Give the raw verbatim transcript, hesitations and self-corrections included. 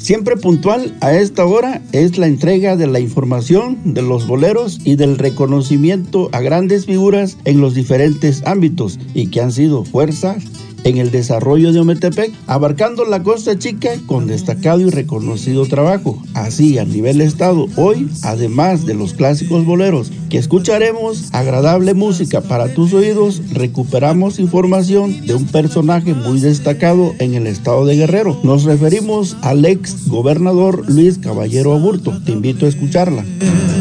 Siempre puntual a esta hora es la entrega de la información de los boleros y del reconocimiento a grandes figuras en los diferentes ámbitos y que han sido fuerzas en el desarrollo de Ometepec, abarcando la Costa Chica con destacado y reconocido trabajo. Así, a nivel estado, hoy, además de los clásicos boleros que escucharemos, agradable música para tus oídos, recuperamos información de un personaje muy destacado en el estado de Guerrero. Nos referimos al ex gobernador Luis Caballero Aburto. Te invito a escucharla.